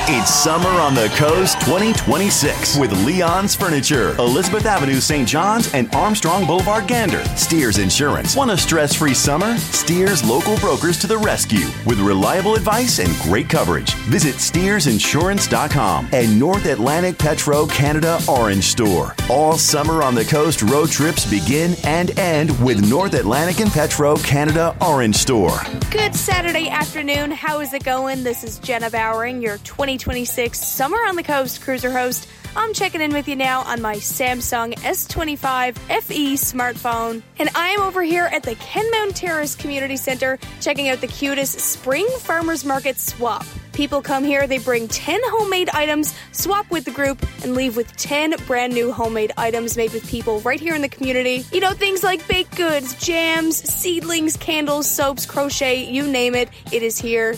It's Summer on the Coast 2026 with Leon's Furniture, Elizabeth Avenue, St. John's, and Armstrong Boulevard, Gander. Steers Insurance. Want a stress-free summer? Steers local brokers to the rescue with reliable advice and great coverage. Visit SteersInsurance.com and North Atlantic Petro Canada Orange Store. All Summer on the Coast road trips begin and end with North Atlantic and Petro Canada Orange Store. Good Saturday afternoon. How is it going? This is Jenna Bowering, your 2026 Summer on the Coast cruiser host. I'm checking in with you now on my Samsung S25 FE smartphone. And I'm over here at the Kenmount Terrace Community Center checking out the cutest Spring Farmers Market swap. People come here, they bring 10 homemade items, swap with the group, and leave with 10 brand new homemade items made with people right here in the community. You know, things like baked goods, jams, seedlings, candles, soaps, crochet, you name it, it is here.